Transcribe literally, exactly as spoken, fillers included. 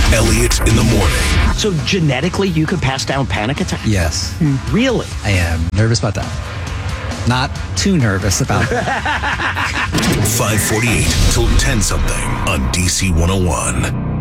Elliot in the morning. So genetically, you could pass down panic attacks? Yes. Really? I am nervous about that. Not too nervous about that. five forty-eight till ten something on D C one oh one.